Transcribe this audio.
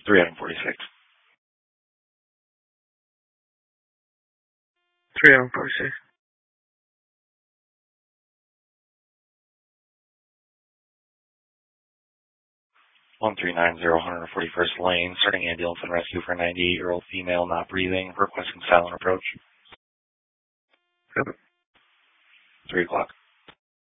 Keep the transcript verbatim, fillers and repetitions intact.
three forty-six. three forty-six. one three nine zero one forty-first Lane, starting ambulance and rescue for a ninety-eight-year-old female not breathing, requesting silent approach. Yep. three o'clock.